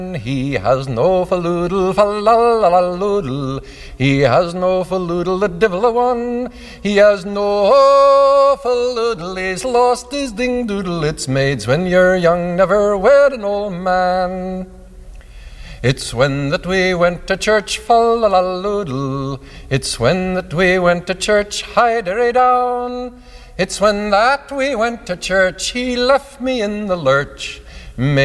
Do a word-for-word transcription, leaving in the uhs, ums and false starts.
He has no falloodle, fa-la-la-la-loodle. He has no falloodle, the divil a one. He has no falloodle, he's lost his ding-doodle. It's maids when you're young, never wed an old man. It's when that we went to church, fa-la-la-loodle. It's when that we went to church, hide-a-ray-down. It's when that we went to church, he left me in the lurch.